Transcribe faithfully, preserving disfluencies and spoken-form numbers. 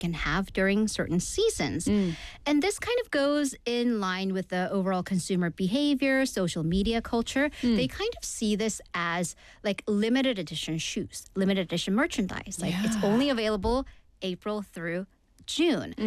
can have during certain seasons. Mm. And this kind of goes in line with the overall consumer behavior, social media culture. Mm. They kind of see this as like limited edition shoes, limited edition merchandise. Like it's Yeah. only available April through June.